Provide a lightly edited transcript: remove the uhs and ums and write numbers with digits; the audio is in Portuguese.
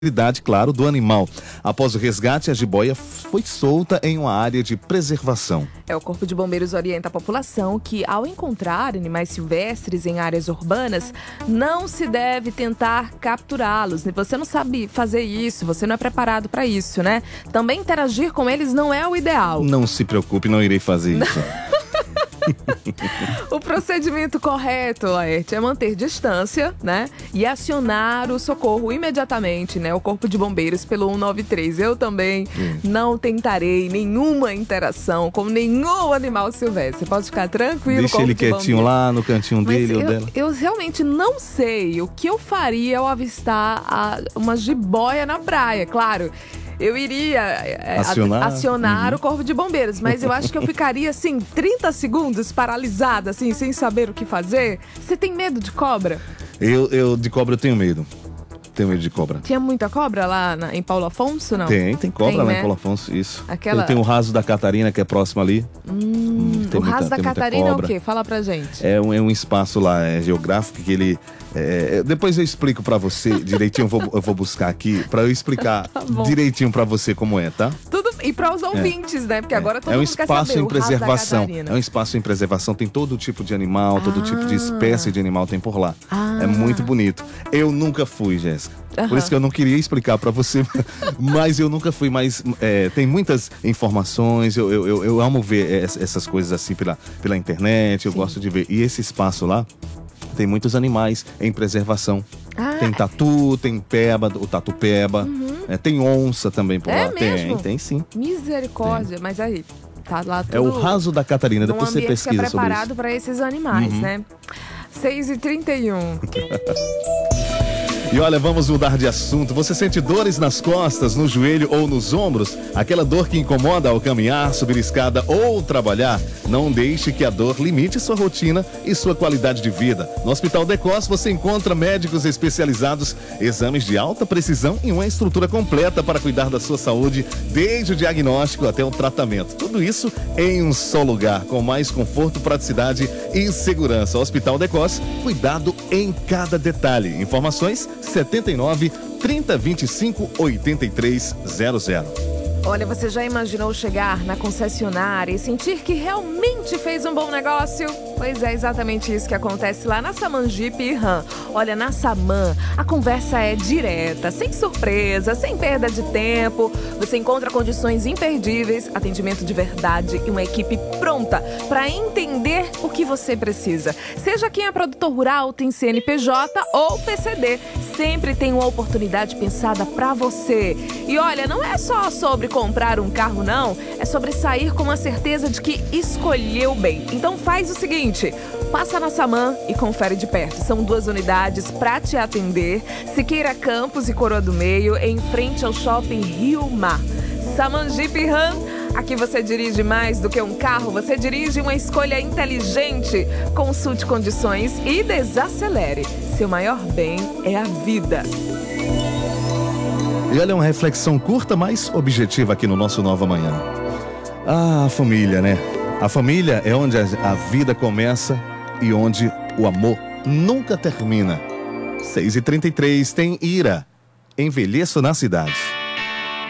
Claro, do animal. Após o resgate, a jiboia foi solta em uma área de preservação. O Corpo de Bombeiros orienta a população que, ao encontrar animais silvestres em áreas urbanas, não se deve tentar capturá-los. Você não sabe fazer isso, você não é preparado para isso, né? Também interagir com eles não é o ideal. Não se preocupe, não irei fazer isso. O procedimento correto, Laerte, é manter distância, né? E acionar o socorro imediatamente, né? O Corpo de Bombeiros pelo 193. Eu também não tentarei nenhuma interação com nenhum animal silvestre. Pode ficar tranquilo. Deixa ele quietinho lá no cantinho dele ou dela. Eu realmente não sei o que eu faria ao avistar uma jiboia na praia. Claro, eu iria acionar o Corpo de Bombeiros, mas eu acho que eu ficaria, assim, 30 segundos paralisada, assim, sem saber o que fazer. Você tem medo de cobra? De cobra eu tenho medo. Tenho medo de cobra. Tinha muita cobra lá em Paulo Afonso, não? Tem cobra lá, né? Em Paulo Afonso, isso. Tem o Raso da Catarina, que é próximo ali. O Raso da Catarina é o quê? Fala pra gente. É um espaço lá geográfico que ele... depois eu explico pra você direitinho, eu vou buscar aqui pra eu explicar direitinho pra você como é, tá? E para os ouvintes, né? Porque agora todo mundo quer saber. É um espaço em preservação. É um espaço em preservação, tem todo tipo de animal, todo tipo de espécie de animal tem por lá. É muito bonito. Eu nunca fui, Jéssica. Por isso que eu não queria explicar pra você, mas eu nunca fui. Mas tem muitas informações, eu amo ver essas coisas assim pela internet, eu gosto de ver. E esse espaço lá tem muitos animais em preservação. Tem tatu, tem peba, o tatu-peba, tem onça também por lá. Mesmo? Tem sim. Misericórdia, mas aí, tá lá tudo... É o Raso da Catarina, depois você pesquisa sobre isso. É preparado para esses animais, né? 6h31. E olha, vamos mudar de assunto. Você sente dores nas costas, no joelho ou nos ombros? Aquela dor que incomoda ao caminhar, subir escada ou trabalhar? Não deixe que a dor limite sua rotina e sua qualidade de vida. No Hospital Decos você encontra médicos especializados, exames de alta precisão e uma estrutura completa para cuidar da sua saúde, desde o diagnóstico até o tratamento. Tudo isso em um só lugar, com mais conforto, praticidade e segurança. Hospital Decos, cuidado em cada detalhe. Informações 79 30 25 83 00. Olha, você já imaginou chegar na concessionária e sentir que realmente fez um bom negócio? Pois é exatamente isso que acontece lá na Saman Jeep Ram. Olha, na Saman, a conversa é direta, sem surpresa, sem perda de tempo. Você encontra condições imperdíveis, atendimento de verdade e uma equipe pronta para entender o que você precisa. Seja quem é produtor rural, tem CNPJ ou PCD, sempre tem uma oportunidade pensada para você. E olha, não é só sobre comprar um carro, não. É sobre sair com a certeza de que escolheu bem. Então faz o seguinte, passa na Saman e confere de perto. São 2 unidades para te atender. Siqueira Campos e Coroa do Meio, em frente ao Shopping Rio Mar. Saman Jeep Ram. Aqui você dirige mais do que um carro, você dirige uma escolha inteligente. Consulte condições e desacelere. Seu maior bem é a vida. E olha, uma reflexão curta, mas objetiva aqui no nosso Nova Manhã. A família, né? A família é onde a vida começa e onde o amor nunca termina. 6h33, tem Ira. Envelheço na cidade.